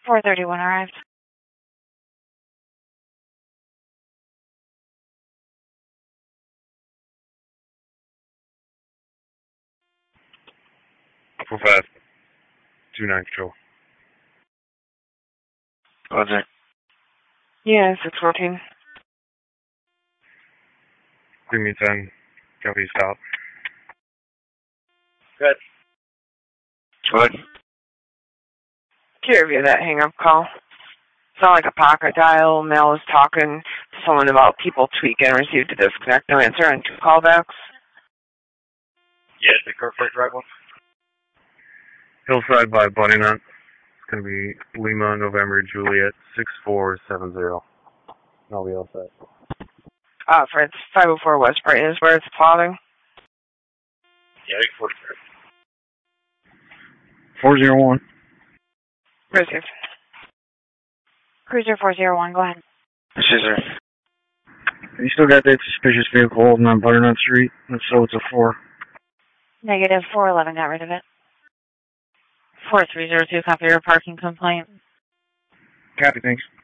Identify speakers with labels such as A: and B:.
A: 431 arrived.
B: Full fast. 2-9 control.
C: Contact.
D: Yeah, 614.
B: Premium 10. Copy, stop.
C: Good. Go ahead.
D: Can you review that hang-up call? Sound like a pocket dial. Mel was talking to someone about people tweaking and received a disconnect. No answer on 2 callbacks.
C: Yeah, the correct right one.
B: Hillside by Butternut. It's going to be Lima, November, Juliet, 6470. I'll be all set.
D: For it's 504 West Brighton is where it's plotting.
C: Yeah,
B: 401.
D: Received.
A: Cruiser 401, go ahead.
C: This is her.
E: You still got that suspicious vehicle holding on Butternut Street? If so, it's a 4.
A: Negative 411, got rid of it. 4302, copy your parking complaint.
E: Copy, thanks.